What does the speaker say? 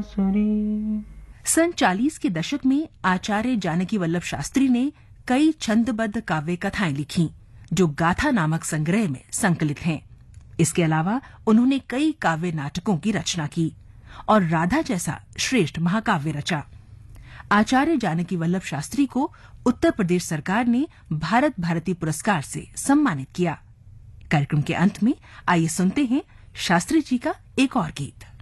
बांसुरी। सन 40 के दशक में आचार्य जानकी वल्लभ शास्त्री ने कई छंदबद्ध काव्य कथाएं लिखीं, जो गाथा नामक संग्रह में संकलित हैं। इसके अलावा उन्होंने कई काव्य नाटकों की रचना की और राधा जैसा श्रेष्ठ महाकाव्य रचा। आचार्य जानकी वल्लभ शास्त्री को उत्तर प्रदेश सरकार ने भारत भारती पुरस्कार से सम्मानित किया। कार्यक्रम के अंत में आइए सुनते हैं शास्त्री जी का एक और गीत।